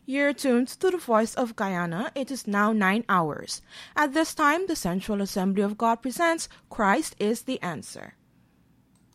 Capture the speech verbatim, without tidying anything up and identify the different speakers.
Speaker 1: You're tuned to the Voice of Guyana. It is now nine hours. At this time, the Central Assembly of God presents Christ is the Answer.